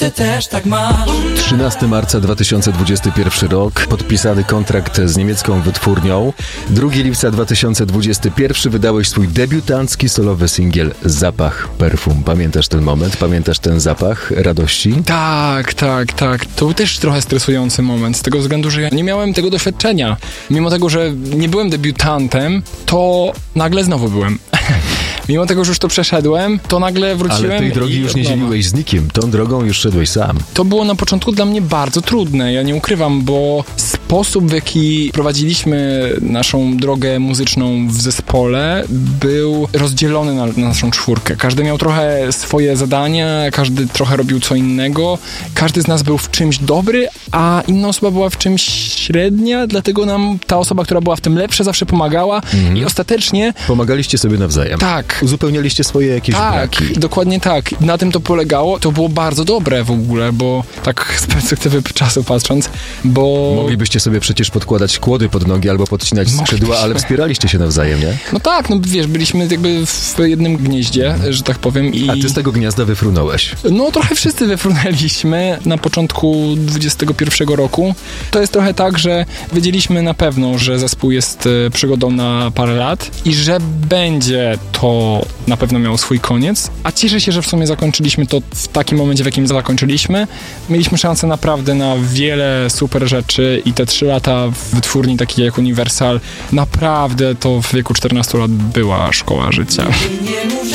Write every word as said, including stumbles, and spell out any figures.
ty też tak masz. trzynastego marca dwa tysiące dwudziesty pierwszy rok, podpisany kontrakt z niemiecką wytwórnią. drugiego lipca dwa tysiące dwudziesty pierwszy wydałeś swój debiutancki solowy singiel Zapach Perfum. Pamiętasz ten moment? Pamiętasz ten zapach radości? Tak, tak, tak. To był też trochę stresujący moment, z tego względu, że ja nie miałem tego doświadczenia. Mimo tego, że nie byłem debiutantem, to nagle znowu byłem. Mimo tego, że już to przeszedłem, to nagle wróciłem. Ale tej drogi już nie dzieliłeś z nikim. Tą drogą już szedłeś sam. To było na początku dla mnie bardzo trudne, ja nie ukrywam, bo sposób, w jaki prowadziliśmy naszą drogę muzyczną w zespole, był rozdzielony na, na naszą czwórkę. Każdy miał trochę swoje zadania, każdy trochę robił co innego. Każdy z nas był w czymś dobry, a inna osoba była w czymś średnia, dlatego nam ta osoba, która była w tym lepsza, zawsze pomagała mhm. i ostatecznie... Pomagaliście sobie nawzajem. Tak. Uzupełnialiście swoje jakieś tak, braki. Dokładnie tak. Na tym to polegało. To było bardzo dobre w ogóle, bo tak z perspektywy czasu patrząc, bo... Moglibyście sobie przecież podkładać kłody pod nogi albo podcinać skrzydła, ale wspieraliście się nawzajem, nie? No tak, no wiesz, byliśmy jakby w jednym gnieździe, mhm. że tak powiem. I... A ty z tego gniazda wyfrunąłeś. No trochę wszyscy wyfrunęliśmy na początku dwudziestego pierwszego roku. To jest trochę tak, że wiedzieliśmy na pewno, że zespół jest przygodą na parę lat i że będzie to na pewno miało swój koniec, a cieszę się, że w sumie zakończyliśmy to w takim momencie, w jakim zakończyliśmy. Mieliśmy szansę naprawdę na wiele super rzeczy i te trzy lata w wytwórni takiej jak Universal, naprawdę to w wieku czternastu lat była szkoła życia.